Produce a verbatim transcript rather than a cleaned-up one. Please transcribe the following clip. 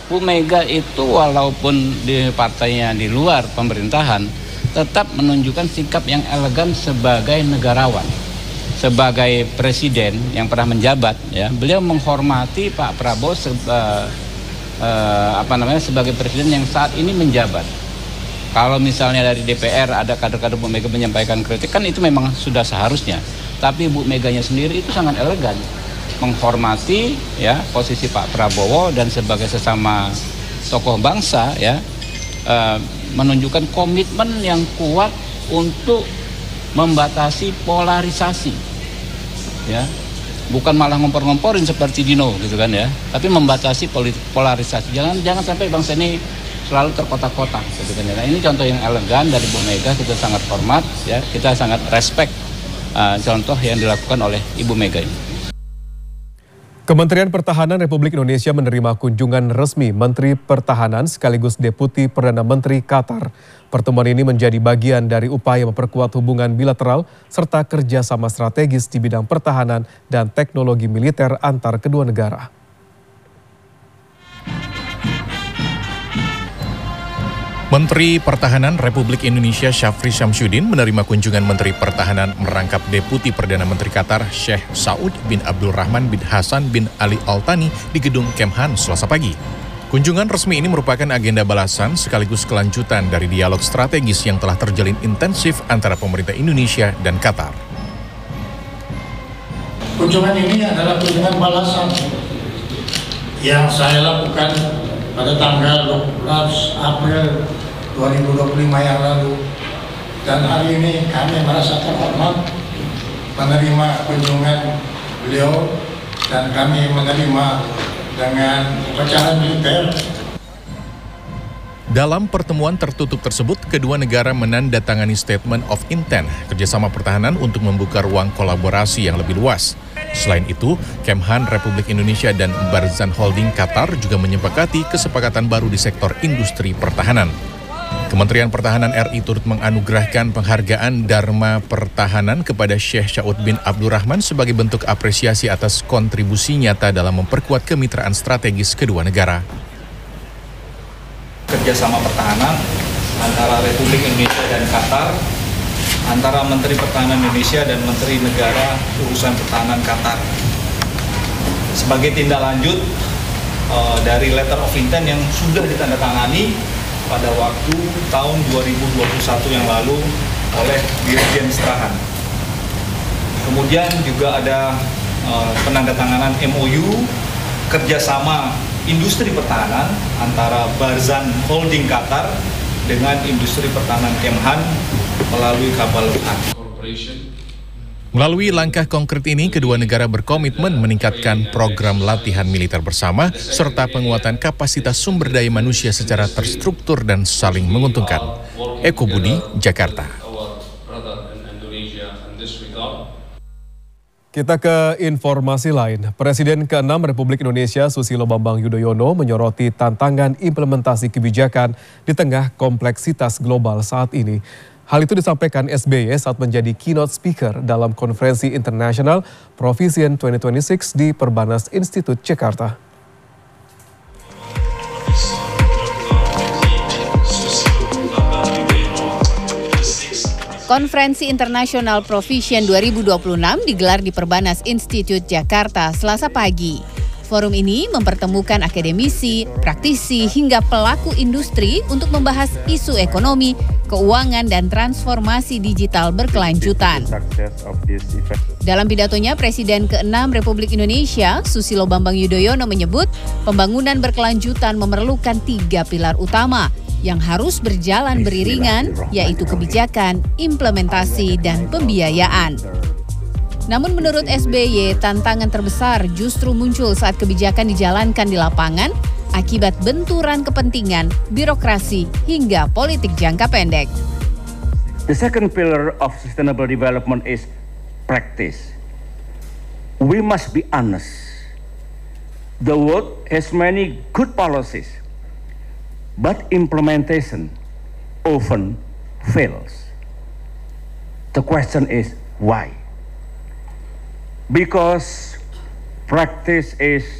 Bu Mega itu walaupun di partainya di luar pemerintahan, tetap menunjukkan sikap yang elegan sebagai negarawan. Sebagai presiden yang pernah menjabat, ya, beliau menghormati Pak Prabowo se uh, uh, apa namanya sebagai presiden yang saat ini menjabat. Kalau misalnya dari D P R ada kader-kader Bu Mega menyampaikan kritik, kan itu memang sudah seharusnya. Tapi Bu Meganya sendiri itu sangat elegan, menghormati ya posisi Pak Prabowo dan sebagai sesama tokoh bangsa ya uh, menunjukkan komitmen yang kuat untuk membatasi polarisasi ya, bukan malah ngompor-ngomporin seperti Dino gitu kan ya, tapi membatasi polarisasi. Jangan jangan sampai bangsa ini selalu terkotak-kotak gitu kan ya. Nah, ini contoh yang elegan dari Bu Mega, kita sangat hormat ya, kita sangat respect uh, contoh yang dilakukan oleh Ibu Mega ini. Kementerian Pertahanan Republik Indonesia menerima kunjungan resmi Menteri Pertahanan sekaligus Deputi Perdana Menteri Qatar. Pertemuan ini menjadi bagian dari upaya memperkuat hubungan bilateral serta kerjasama strategis di bidang pertahanan dan teknologi militer antar kedua negara. Menteri Pertahanan Republik Indonesia Syafri Syamsuddin menerima kunjungan Menteri Pertahanan merangkap Deputi Perdana Menteri Qatar Sheikh Saud bin Abdul Rahman bin Hasan bin Ali Al Thani di Gedung Kemhan Selasa pagi. Kunjungan resmi ini merupakan agenda balasan sekaligus kelanjutan dari dialog strategis yang telah terjalin intensif antara pemerintah Indonesia dan Qatar. Kunjungan ini adalah kunjungan balasan yang saya lakukan pada tanggal dua belas April dua ribu dua puluh lima yang lalu, dan hari ini kami merasa terhormat menerima kunjungan beliau dan kami menerima dengan upacara militer. Dalam pertemuan tertutup tersebut, kedua negara menandatangani Statement of Intent kerjasama pertahanan untuk membuka ruang kolaborasi yang lebih luas. Selain itu, Kemhan Republik Indonesia dan Barzan Holding Qatar juga menyepakati kesepakatan baru di sektor industri pertahanan. Kementerian Pertahanan R I turut menganugerahkan penghargaan Dharma Pertahanan kepada Sheikh Saud bin Abdul Rahman sebagai bentuk apresiasi atas kontribusi nyata dalam memperkuat kemitraan strategis kedua negara. Kerjasama pertahanan antara Republik Indonesia dan Qatar, antara Menteri Pertahanan Indonesia dan Menteri Negara Urusan Pertahanan Qatar. Sebagai tindak lanjut uh, dari letter of intent yang sudah ditandatangani pada waktu tahun dua ribu dua puluh satu yang lalu oleh Dirjen Strahan. Kemudian juga ada uh, penandatanganan M O U kerjasama industri pertahanan antara Barzan Holding Qatar dengan industri pertahanan Kemhan melalui kapal Corporation. Melalui langkah konkret ini, kedua negara berkomitmen meningkatkan program latihan militer bersama serta penguatan kapasitas sumber daya manusia secara terstruktur dan saling menguntungkan. Eko Budi, Jakarta. Kita ke informasi lain. Presiden keenam Republik Indonesia Susilo Bambang Yudhoyono menyoroti tantangan implementasi kebijakan di tengah kompleksitas global saat ini. Hal itu disampaikan S B Y saat menjadi keynote speaker dalam konferensi internasional Provision dua ribu dua puluh enam di Perbanas Institute Jakarta. Konferensi Internasional Provision dua ribu dua puluh enam digelar di Perbanas Institute Jakarta Selasa pagi. Forum ini mempertemukan akademisi, praktisi, hingga pelaku industri untuk membahas isu ekonomi, keuangan, dan transformasi digital berkelanjutan. Dalam pidatonya, Presiden keenam Republik Indonesia, Susilo Bambang Yudhoyono menyebut pembangunan berkelanjutan memerlukan tiga pilar utama yang harus berjalan beriringan, yaitu kebijakan, implementasi, dan pembiayaan. Namun menurut S B Y, tantangan terbesar justru muncul saat kebijakan dijalankan di lapangan akibat benturan kepentingan, birokrasi, hingga politik jangka pendek. The second pillar of sustainable development is practice. We must be honest. The world has many good policies, but implementation often fails. The question is why? Because practice is